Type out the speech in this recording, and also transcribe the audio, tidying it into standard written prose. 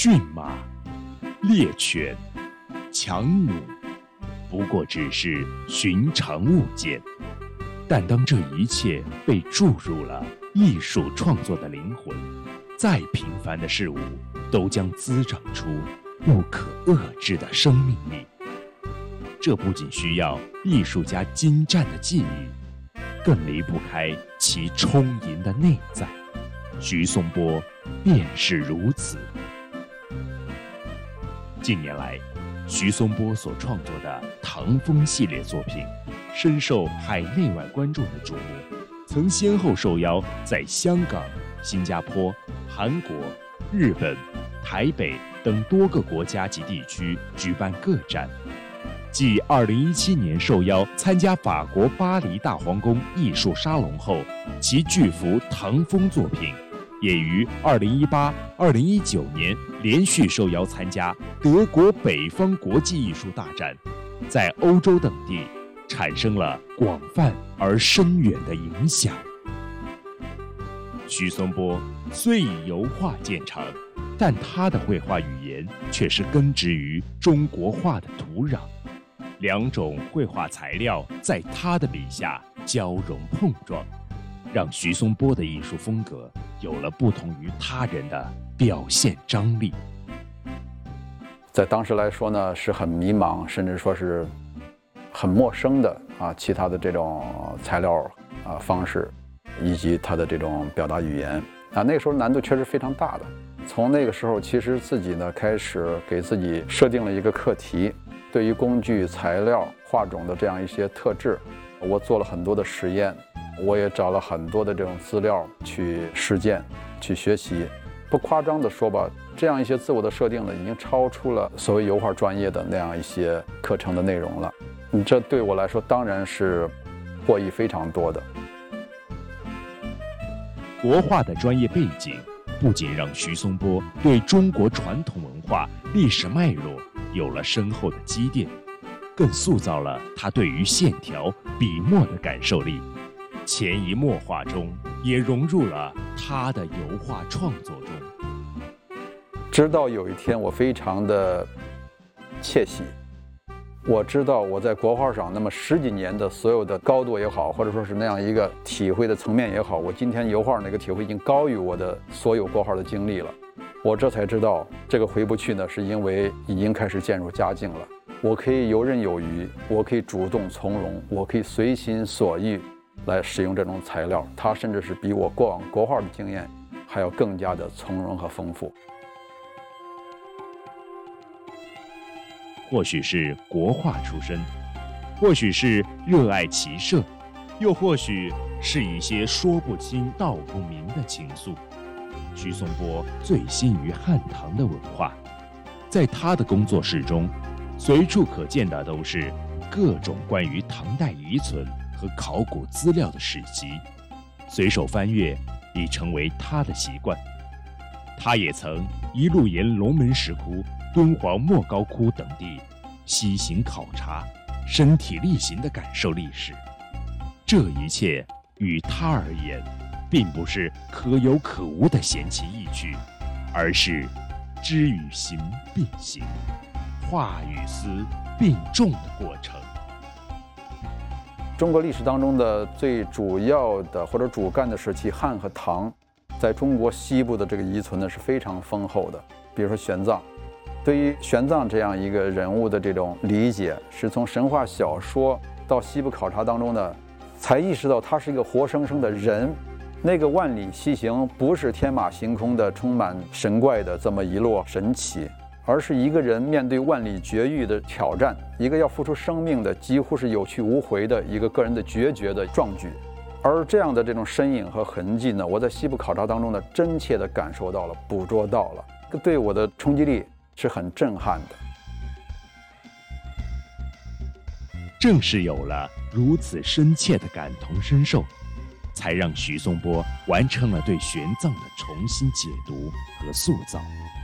骏马、猎犬、强弩，不过只是寻常物件。但当这一切被注入了艺术创作的灵魂，再平凡的事物都将滋长出不可遏制的生命力。这不仅需要艺术家精湛的技艺，更离不开其充盈的内在。徐松波便是如此。近年来，徐松波所创作的唐风系列作品深受海内外观众的瞩目，曾先后受邀在香港、新加坡、韩国、日本、台北等多个国家及地区举办个展。继2017年受邀参加法国巴黎大皇宫艺术沙龙后，其巨幅唐风作品也于2018、2019年连续受邀参加德国北方国际艺术大展，在欧洲等地产生了广泛而深远的影响。徐松波虽以油画见长，但他的绘画语言却是根植于中国画的土壤。两种绘画材料在他的笔下交融碰撞，让徐松波的艺术风格有了不同于他人的表现张力。 在当时来说呢，是很迷茫，甚至说是很陌生的其他的这种材料方式，以及他的这种表达语言那个时候难度确实非常大的。从那个时候，其实自己呢开始给自己设定了一个课题，对于工具、材料、画种的这样一些特质，我做了很多的实验，我也找了很多的这种资料去实践、去学习。不夸张的说吧，这样一些自我的设定呢，已经超出了所谓油画专业的那样一些课程的内容了。这对我来说当然是获益非常多的。 国画的专业背景不仅让徐松波对中国传统文化历史脉络有了深厚的积淀，更塑造了他对于线条、笔墨的感受力，潜移默化中也融入了他的油画创作中。 直到有一天，我非常的窃喜，我知道我在国画上那么10几年的所有的高度也好，或者说是那样一个体会的层面也好，我今天油画那个体会已经高于我的所有国画的经历了。我这才知道，这个回不去呢，是因为已经开始渐入佳境了。我可以游刃有余，我可以主动从容，我可以随心所欲来使用这种材料，它甚至是比我过往国画的经验还要更加的从容和丰富。 或许是国画出身，或许是热爱骑射，又或许是一些说不清道不明的情愫。徐松波醉心于汉唐的文化，在他的工作室中，随处可见的都是各种关于唐代遗存和考古资料的史籍，随手翻阅已成为他的习惯。他也曾一路沿龙门石窟、敦煌莫高窟等地西行考察，身体力行地感受历史。这一切与他而言，并不是可有可无的闲情逸趣，而是知与行并行，画与思并重的过程。 中国历史当中的最主要的或者主干的时期，汉和唐，在中国西部的这个遗存呢是非常丰厚的。比如说玄奘，对于玄奘这样一个人物的这种理解，是从神话小说到西部考察当中呢，才意识到他是一个活生生的人。那个万里西行不是天马行空的充满神怪的这么一摞神奇，而是一个人面对万里绝域的挑战，一个要付出生命的几乎是有去无回的一个个人的决绝的壮举。而这样的这种身影和痕迹呢，我在西部考察当中呢，真切地感受到了，捕捉到了，对我的冲击力是很震撼的。 正是有了如此深切的感同身受，才让徐松波完成了对玄奘的重新解读和塑造。